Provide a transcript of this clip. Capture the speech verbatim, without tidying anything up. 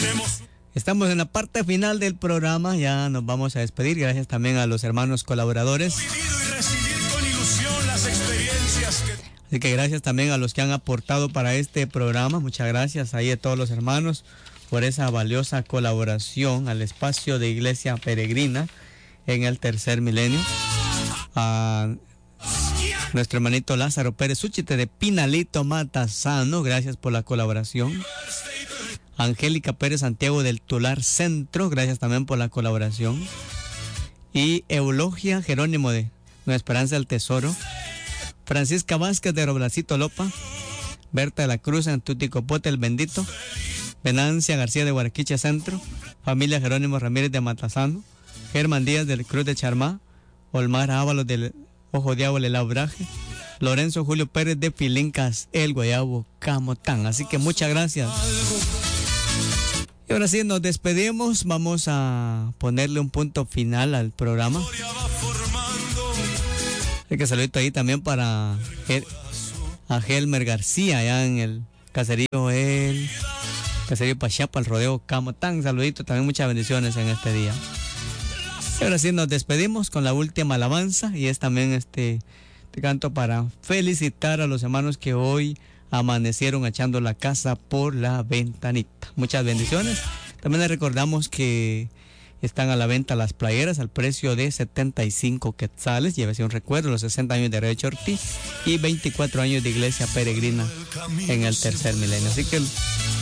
Estamos en la parte final del programa, ya nos vamos a despedir. Gracias también a los hermanos colaboradores. Así que gracias también a los que han aportado para este programa. Muchas gracias ahí a todos los hermanos por esa valiosa colaboración al espacio de Iglesia Peregrina en el tercer milenio. A nuestro hermanito Lázaro Pérez Súchite de Pinalito Matasano, gracias por la colaboración. Angélica Pérez Santiago del Tular Centro, gracias también por la colaboración. Y Eulogia Jerónimo de Nueva Esperanza del Tesoro. Francisca Vázquez de Roblacito Lopa. Berta de la Cruz en Tuticopote el Bendito. Venancia García de Guaraquiche Centro. Familia Jerónimo Ramírez de Matasano. Germán Díaz del Cruz de Charmá. Olmar Ábalos del Ojo de Agua, el Labraje. Lorenzo Julio Pérez de Filincas, El Guayabo, Camotán. Así que muchas gracias. Y ahora sí, nos despedimos. Vamos a ponerle un punto final al programa. Así que saludito ahí también para el, a Helmer García, allá en el caserío El Caserío Pachapa, el Rodeo Camotán. Saludito, también muchas bendiciones en este día. Y ahora sí, nos despedimos con la última alabanza. Y es también este, este canto para felicitar a los hermanos que hoy amanecieron echando la casa por la ventanita. Muchas bendiciones. También les recordamos que están a la venta las playeras al precio de setenta y cinco quetzales. Llévese un recuerdo, los sesenta años de Recho Ortiz y veinticuatro años de Iglesia Peregrina en el tercer milenio. Así que